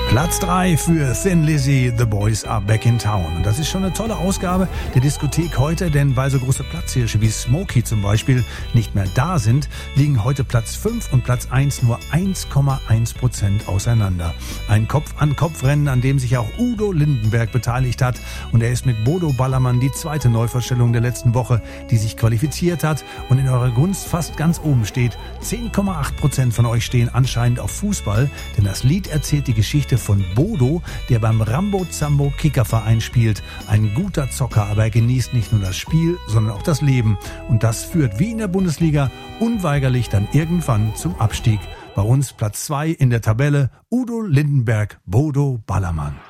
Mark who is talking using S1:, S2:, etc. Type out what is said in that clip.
S1: Platz 3 für Thin Lizzy, The Boys Are Back in Town. Und das ist schon eine tolle Ausgabe der Diskothek heute, denn weil so große Platzhirsche wie Smokey zum Beispiel nicht mehr da sind, liegen heute Platz 5 und Platz 1 nur 1,1% auseinander. Ein Kopf-an-Kopf-Rennen, an dem sich auch Udo Lindenberg beteiligt hat. Und er ist mit Bodo Ballermann die zweite Neuvorstellung der letzten Woche, die sich qualifiziert hat und in eurer Gunst fast ganz oben steht. 10,8% von euch stehen anscheinend auf Fußball, denn das Lied erzählt die Geschichte von Bodo, der beim Rambo-Zambo Kickerverein spielt. Ein guter Zocker, aber er genießt nicht nur das Spiel, sondern auch das Leben. Und das führt wie in der Bundesliga unweigerlich dann irgendwann zum Abstieg. Bei uns Platz 2 in der Tabelle, Udo Lindenberg, Bodo Ballermann.